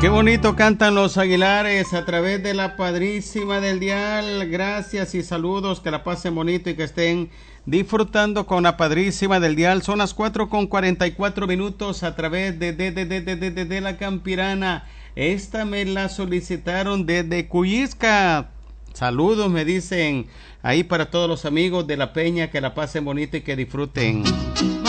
Qué bonito cantan los Aguilares a través de la Padrísima del Dial. Gracias y saludos, que la pasen bonito y que estén disfrutando con la Padrísima del Dial. Son las 4:44 a través de la Campirana. Esta me la solicitaron desde Cuyisca. Saludos, me dicen ahí para todos los amigos de la Peña, que la pasen bonito y que disfruten.